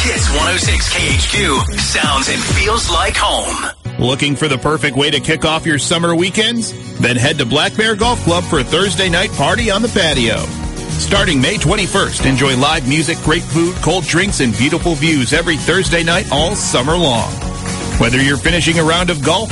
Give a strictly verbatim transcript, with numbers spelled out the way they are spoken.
Kiss one oh six K H Q sounds and feels like home. Looking for the perfect way to kick off your summer weekends? Then head to Black Bear Golf Club for a Thursday night party on the patio. Starting May twenty-first, enjoy live music, great food, cold drinks, and beautiful views every Thursday night all summer long. Whether you're finishing a round of golf